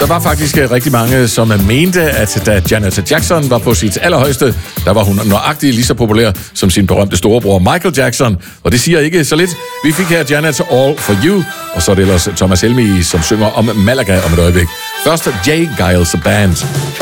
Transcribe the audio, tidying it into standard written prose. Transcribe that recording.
var faktisk rigtig mange, som mente, at da Janet Jackson var på sit allerhøjeste, der var hun nøjagtigt lige så populær som sin berømte storebror Michael Jackson. Og det siger ikke så lidt. Vi fik her Janet's All For You, og så er det ellers Thomas Helmig, som synger om Malaga om et øjeblik. Først Jay Giles Band.